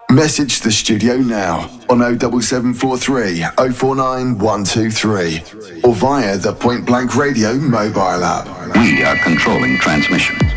Message the studio now on 07743 049 123 or via the Point Blank Radio mobile app. We are controlling transmission.